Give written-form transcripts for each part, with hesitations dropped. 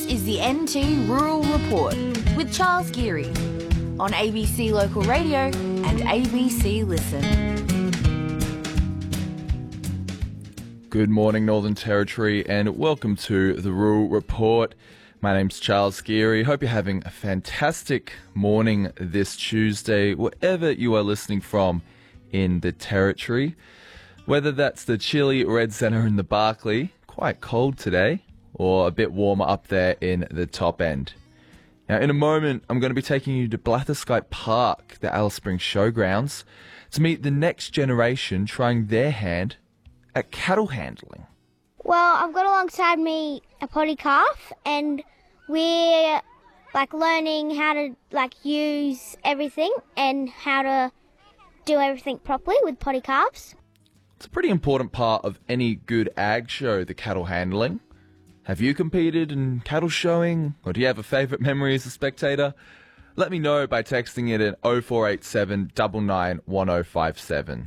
is the NT Rural Report with Charles Geary on ABC Local Radio and ABC Listen. Good morning, Northern Territory, and welcome to the Rural Report. My name's Charles Geary. Hope you're having a fantastic morning this Tuesday, wherever you are listening from in the Territory. Whether that's the chilly Red Centre in the Barkly, quite cold today, or a bit warmer up there in the top end. Now, in a moment, I'm going to be taking you to Blatherskite Park, the Alice Springs Showgrounds, to meet the next generation trying their hand at cattle handling. Well, I've got alongside me a potty calf, and we're learning how to use everything and how to do everything properly with potty calves. It's a pretty important part of any good ag show, the cattle handling. Have you competed in cattle showing, or do you have a favourite memory as a spectator? Let me know by texting it at 0487 99 1057.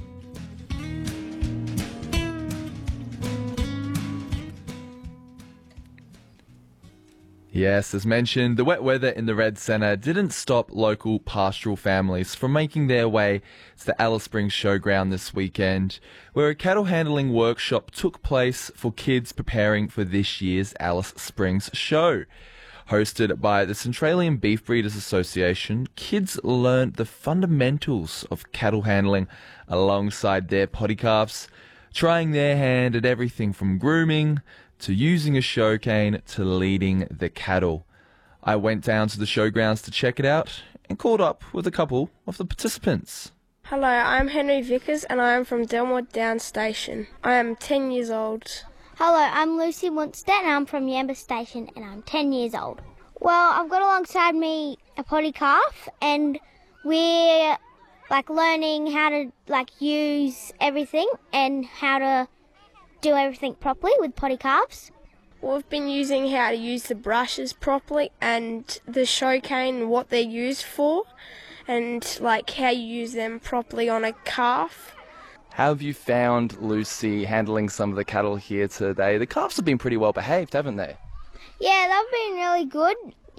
Yes, as mentioned, the wet weather in the Red Centre didn't stop local pastoral families from making their way to the Alice Springs Showground this weekend, where a cattle handling workshop took place for kids preparing for this year's Alice Springs show. Hosted by the Centralian Beef Breeders Association, kids learned the fundamentals of cattle handling alongside their potty calves, trying their hand at everything from grooming to using a show cane to leading the cattle. I went down to the showgrounds to check it out and caught up with a couple of the participants. Hello, I'm Henry Vickers and I am from Delmore Down Station. I am 10 years old. Hello, I'm Lucy Munster and I'm from Yamba Station and I'm 10 years old. Well, I've got alongside me a potty calf, and we're learning how to use everything and how to do everything properly with potty calves. We've been using how to use the brushes properly and the show cane, what they're used for, and how you use them properly on a calf. How have you found, Lucy, handling some of the cattle here today? The calves have been pretty well behaved, haven't they? Yeah, they've been really good.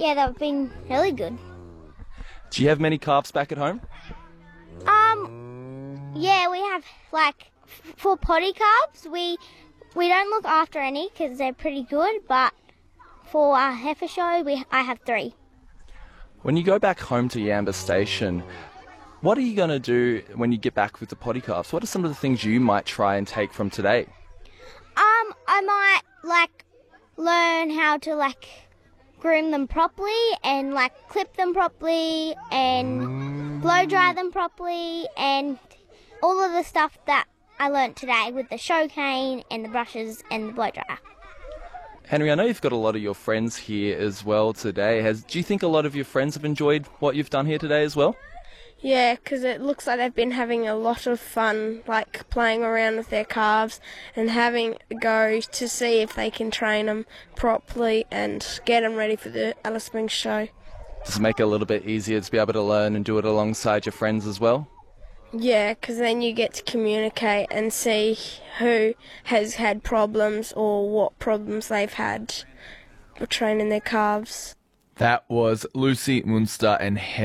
Do you have many calves back at home? Yeah, we have for potty calves, we don't look after any because they're pretty good, but for our heifer show, I have 3. When you go back home to Yamba Station, what are you going to do when you get back with the potty calves? What are some of the things you might try and take from today? I might learn how to groom them properly and clip them properly and blow dry them properly and all of the stuff that I learnt today with the show cane and the brushes and the blow dryer. Henry, I know you've got a lot of your friends here as well today. Do you think a lot of your friends have enjoyed what you've done here today as well? Yeah, because it looks like they've been having a lot of fun, playing around with their calves and having a go to see if they can train them properly and get them ready for the Alice Springs show. Does it make it a little bit easier to be able to learn and do it alongside your friends as well? Yeah, because then you get to communicate and see who has had problems or what problems they've had for training their calves. That was Lucy Munster and